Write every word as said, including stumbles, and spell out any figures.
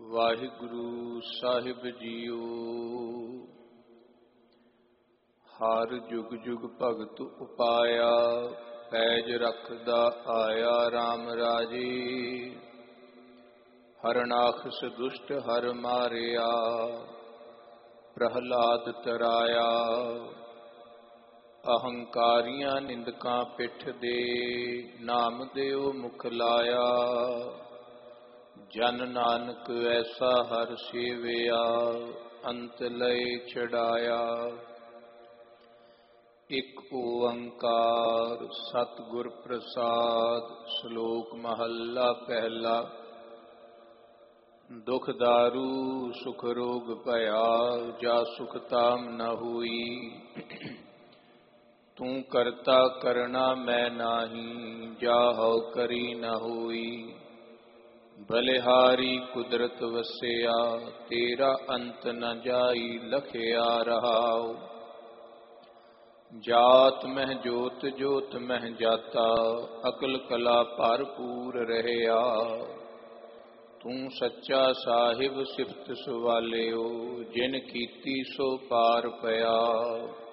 ਵਾਹਿਗੁਰੂ ਸਾਹਿਬ JIO. ਹਰ ਜੁਗ ਜੁਗ ਭਗਤ ਉਪਾਇਆ, ਪੈਜ ਰਖਦਾ ਆਇਆ RAM ਰਾਜੇ। ਹਰਨਾਖਸ ਦੁਸ਼ਟ ਹਰ ਮਾਰਿਆ, ਪ੍ਰਹਲਾਦ ਤਰਾਇਆ। ਅਹੰਕਾਰੀਆਂ ਨਿੰਦਕਾਂ ਪਿੱਠ ਦੇ, ਨਾਮ ਦਿਓ ਮੁਖ ਲਾਇਆ। ਜਨ ਨਾਨਕ ਐਸਾ ਹਰ ਸੇਵਿਆ, ਅੰਤ ਲਏ ਛਡਾਇਆ। ਇਕ ਓੰਕਾਰ ਸਤਿਗੁਰ ਪ੍ਰਸਾਦ। ਸ਼ਲੋਕ ਮਹੱਲਾ ਪਹਿਲਾ। ਦੁਖ ਦਾਰੂ ਸੁਖ ਰੋਗ ਭਇਆ, ਜਾ ਸੁਖ ਤਾਮ ਨ ਹੋਈ। ਤੂੰ ਕਰਤਾ ਕਰਣਾ ਮੈਂ ਨਾਹੀ, ਜਾ ਹਉ ਕਰੀ ਨ ਹੋਈ। ਬਲਿਹਾਰੀ ਕੁਦਰਤ ਵਸਿਆ, ਤੇਰਾ ਅੰਤ ਨ ਜਾਈ ਲਖਿਆ ਰਹਾਉ। ਜਾਤ ਮਹਿ ਜੋਤ ਜੋਤ ਮਹਿ ਜਾਤਾ, ਅਕਲ ਕਲਾ ਭਰਪੂਰ ਰਹਿਆ। ਤੂੰ ਸੱਚਾ ਸਾਹਿਬ ਸਿਫਤ ਸਵਾਲਿਓ, ਜਿਨ ਕੀਤੀ ਸੋ ਪਾਰ ਪਿਆ।